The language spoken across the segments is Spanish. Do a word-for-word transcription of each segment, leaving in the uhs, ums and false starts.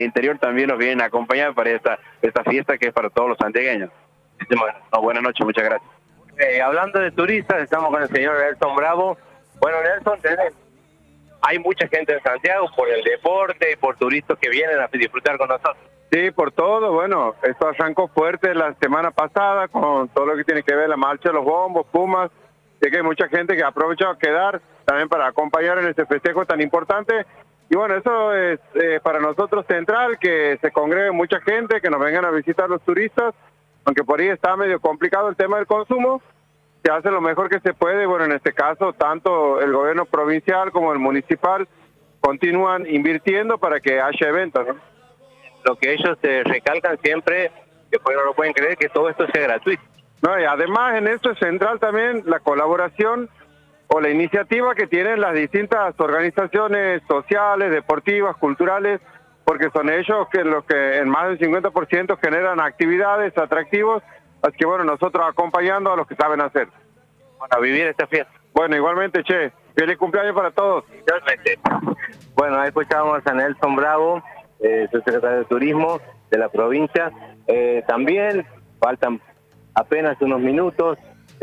interior también nos vienen a acompañar para esta, esta fiesta que es para todos los santiagueños. Bueno, no, buenas noches, muchas gracias. Eh, hablando de turistas, estamos con el señor Nelson Bravo. Bueno, Nelson, tenés, hay mucha gente en Santiago por el deporte y por turistas que vienen a disfrutar con nosotros. Sí, por todo. Bueno, esto arrancó fuerte la semana pasada con todo lo que tiene que ver la marcha de los bombos, Pumas. Sé que hay mucha gente que ha aprovechado a quedar también para acompañar en este festejo tan importante. Y bueno, eso es eh, para nosotros central, que se congregue mucha gente, que nos vengan a visitar los turistas, aunque por ahí está medio complicado el tema del consumo. Se hace lo mejor que se puede. Bueno, en este caso, tanto el gobierno provincial como el municipal continúan invirtiendo para que haya eventos, ¿no? Lo que ellos eh, recalcan siempre, que pues no lo pueden creer, que todo esto sea gratuito. No, y además en esto es central también la colaboración o la iniciativa que tienen las distintas organizaciones sociales, deportivas, culturales, porque son ellos que los que en más del cincuenta por ciento generan actividades, atractivos, así que bueno, nosotros acompañando a los que saben hacer. Bueno, a vivir esta fiesta. Bueno, igualmente, che, feliz cumpleaños para todos. Igualmente. Bueno, ahí escuchamos a Nelson Bravo, eh, subsecretario de Turismo de la provincia. Eh, también faltan apenas unos minutos,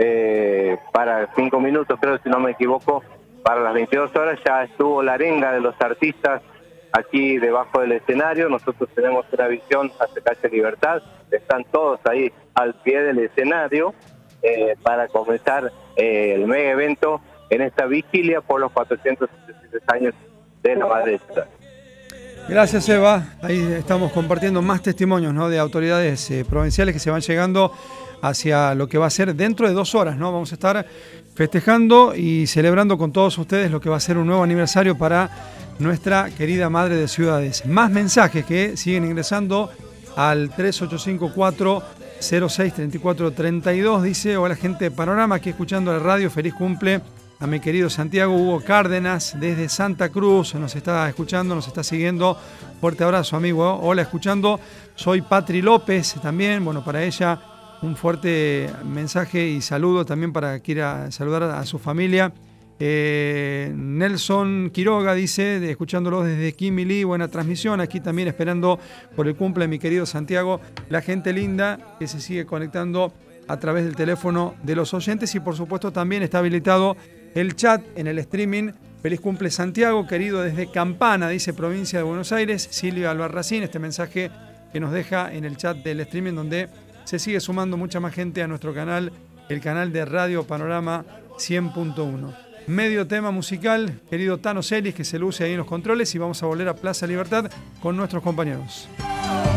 eh, para cinco minutos, creo, si no me equivoco, para las veintidós horas ya estuvo la arenga de los artistas aquí debajo del escenario. Nosotros tenemos una visión hacia Calle Libertad, están todos ahí al pie del escenario eh, para comenzar eh, el mega evento en esta vigilia por los cuatrocientos setenta y tres años de la Madre de Ciudad. Gracias, Eva. Ahí estamos compartiendo más testimonios, ¿no?, de autoridades eh, provinciales que se van llegando hacia lo que va a ser dentro de dos horas, ¿no? Vamos a estar festejando y celebrando con todos ustedes lo que va a ser un nuevo aniversario para nuestra querida Madre de Ciudades. Más mensajes que siguen ingresando al tres ocho cinco cuatro cero seis tres cuatro tres dos. Dice: hola gente de Panorama, aquí escuchando la radio, feliz cumple a mi querido Santiago. Hugo Cárdenas desde Santa Cruz nos está escuchando, nos está siguiendo. Fuerte abrazo, amigo. Hola, escuchando. Soy Patri López también. Bueno, para ella un fuerte mensaje y saludo también para que quiera saludar a su familia. Eh, Nelson Quiroga dice, de, escuchándolo desde Kimili, buena transmisión. Aquí también esperando por el cumple de mi querido Santiago. La gente linda que se sigue conectando a través del teléfono de los oyentes, y por supuesto también está habilitado el chat en el streaming. Feliz cumple Santiago, querido desde Campana, dice provincia de Buenos Aires, Silvia Albarracín. Este mensaje que nos deja en el chat del streaming, donde se sigue sumando mucha más gente a nuestro canal, el canal de Radio Panorama cien punto uno. Medio tema musical, querido Tano Celis, que se luce ahí en los controles, y vamos a volver a Plaza Libertad con nuestros compañeros.